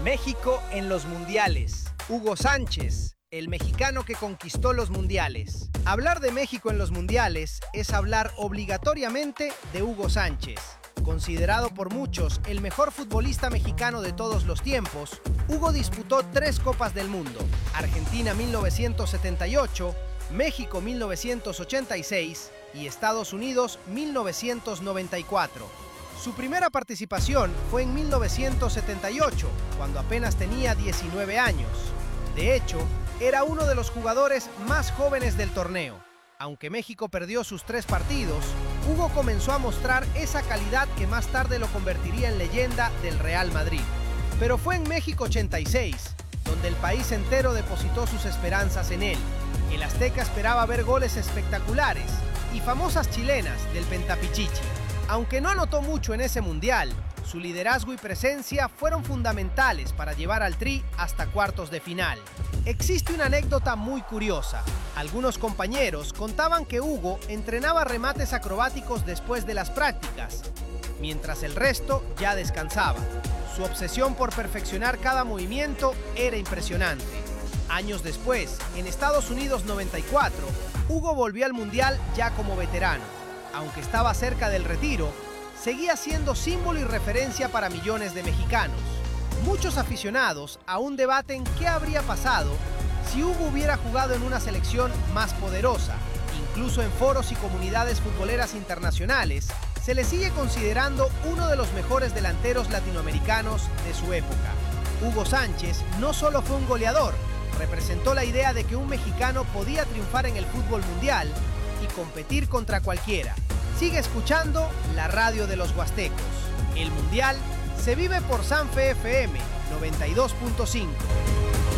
México en los mundiales. Hugo Sánchez, el mexicano que conquistó los mundiales. Hablar de México en los mundiales es hablar obligatoriamente de Hugo Sánchez. Considerado por muchos el mejor futbolista mexicano de todos los tiempos, Hugo disputó 3 Copas del Mundo: Argentina 1978, México 1986 y Estados Unidos 1994. Su primera participación fue en 1978, cuando apenas tenía 19 años. De hecho, era uno de los jugadores más jóvenes del torneo. Aunque México perdió sus 3 partidos, Hugo comenzó a mostrar esa calidad que más tarde lo convertiría en leyenda del Real Madrid. Pero fue en México 86, donde el país entero depositó sus esperanzas en él. El azteca esperaba ver goles espectaculares y famosas chilenas del Pentapichichi. Aunque no anotó mucho en ese mundial, su liderazgo y presencia fueron fundamentales para llevar al Tri hasta cuartos de final. Existe una anécdota muy curiosa. Algunos compañeros contaban que Hugo entrenaba remates acrobáticos después de las prácticas, mientras el resto ya descansaba. Su obsesión por perfeccionar cada movimiento era impresionante. Años después, en Estados Unidos 94, Hugo volvió al mundial ya como veterano. Aunque estaba cerca del retiro, seguía siendo símbolo y referencia para millones de mexicanos. Muchos aficionados aún debaten qué habría pasado si Hugo hubiera jugado en una selección más poderosa. Incluso en foros y comunidades futboleras internacionales, se le sigue considerando uno de los mejores delanteros latinoamericanos de su época. Hugo Sánchez no solo fue un goleador, representó la idea de que un mexicano podía triunfar en el fútbol mundial y competir contra cualquiera. Sigue escuchando la radio de los huastecos. El mundial se vive por Sanfe FM 92.5.